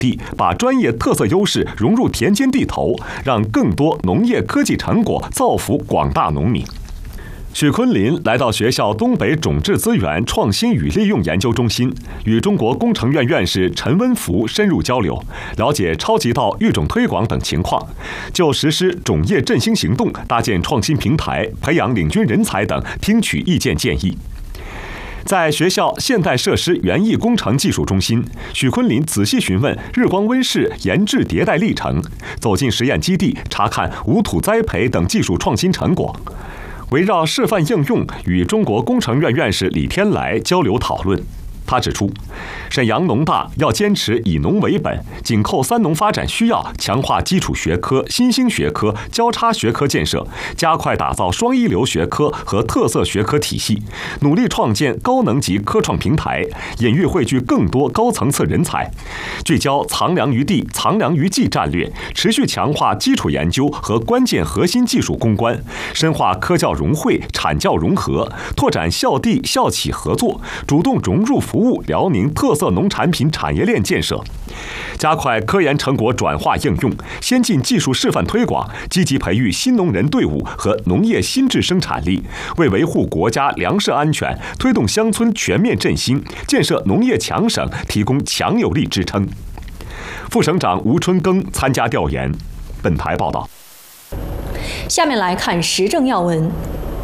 地，把专业特色优势融入田间地头，让更多农业科技成果造福广大农民。许昆林来到学校东北种质资源创新与利用研究中心，与中国工程院院士陈文福深入交流，了解超级稻育种推广等情况，就实施种业振兴行动、搭建创新平台、培养领军人才等听取意见建议。在学校现代设施园艺工程技术中心，许昆林仔细询问日光温室研制迭代历程，走进实验基地，查看无土栽培等技术创新成果。围绕示范应用，与中国工程院院士李天来交流讨论。他指出，沈阳农大要坚持以农为本，紧扣三农发展需要，强化基础学科、新兴学科、交叉学科建设，加快打造双一流学科和特色学科体系，努力创建高能级科创平台，引育汇聚更多高层次人才，聚焦藏粮于地、藏粮于技战略，持续强化基础研究和关键核心技术攻关，深化科教融汇、产教融合，拓展校地校企合作，主动融入服务辽宁特色农产品产业链建设，加快科研成果转化应用、先进技术示范推广，积极培育新农人队伍和农业新质生产力，为维护国家粮食安全、推动乡村全面振兴、建设农业强省提供强有力支撑。副省长吴春耕参加调研。本台报道。 下面来看时政要闻。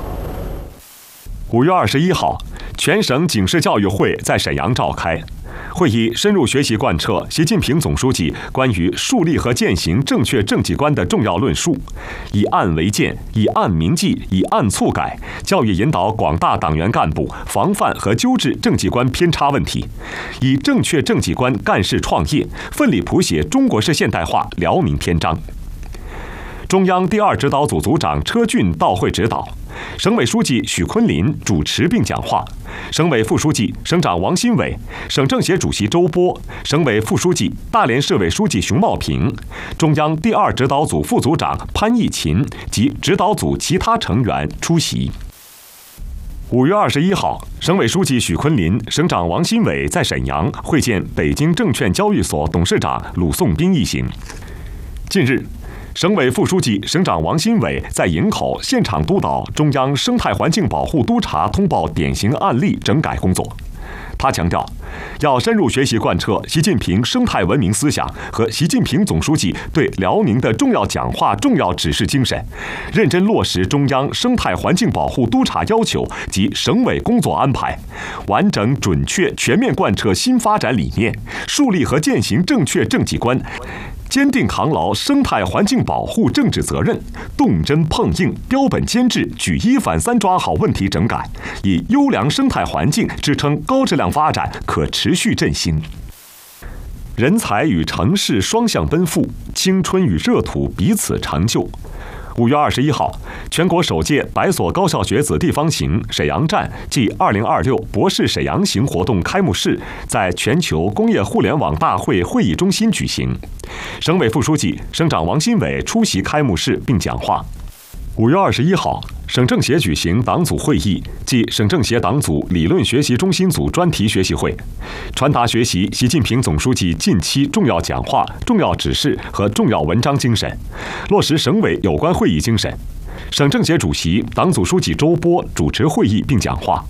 5月21号。全省警示教育会在沈阳召开，会议深入学习贯彻习近平总书记关于树立和践行正确政绩观的重要论述，以案为鉴，以案明记，以案促改，教育引导广大党员干部防范和纠治政绩观偏差问题，以正确政绩观干事创业，奋力谱写中国式现代化辽宁篇章。中央第2指导组组长车俊到会指导，省委书记许昆林主持并讲话，省委副书记、省长王新伟，省政协主席周波，省委副书记、大连市委书记熊茂平，中央第2指导组副组长潘义勤及指导组其他成员出席。5月21号，省委书记许昆林、省长王新伟在沈阳会见北京证券交易所董事长鲁颂斌一行。近日，省委副书记、省长王新伟在营口现场督导中央生态环境保护督察通报典型案例整改工作。他强调，要深入学习贯彻习近平生态文明思想和习近平总书记对辽宁的重要讲话、重要指示精神，认真落实中央生态环境保护督察要求及省委工作安排，完整、准确、全面贯彻新发展理念，树立和践行正确政绩观，坚定扛牢生态环境保护政治责任，动真碰硬、标本兼治、举一反三抓好问题整改，以优良生态环境支撑高质量发展可持续振兴。人才与城市双向奔赴，青春与热土彼此成就。5月21号，全国首届百所高校学子地方行沈阳站暨2026博士沈阳行活动开幕式在全球工业互联网大会会议中心举行，省委副书记、省长王新伟出席开幕式并讲话。5月21号，省政协举行党组会议暨省政协党组理论学习中心组专题学习会，传达学习习近平总书记近期重要讲话、重要指示和重要文章精神，落实省委有关会议精神。省政协主席、党组书记周波主持会议并讲话。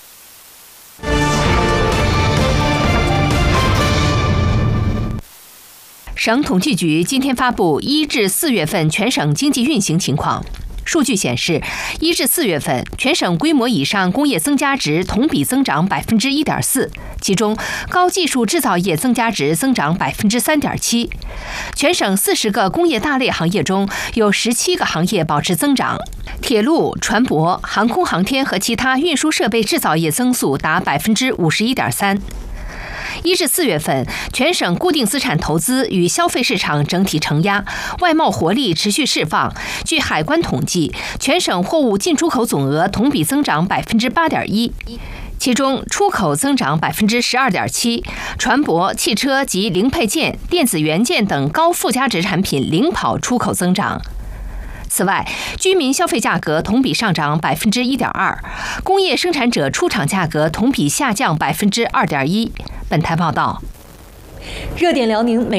省统计局今天发布1至4月份全省经济运行情况。数据显示，1至4月份，全省规模以上工业增加值同比增长1.4%，其中高技术制造业增加值增长3.7%。全省40个工业大类行业中有17个行业保持增长，铁路、船舶、航空航天和其他运输设备制造业增速达51.3%。1至4月份，全省固定资产投资与消费市场整体承压，外贸活力持续释放。据海关统计，全省货物进出口总额同比增长8.1%，其中出口增长12.7%，船舶、汽车及零配件、电子元件等高附加值产品领跑出口增长。此外，居民消费价格同比上涨1.2%，工业生产者出厂价格同比下降2.1%。本台报道。 热点辽宁每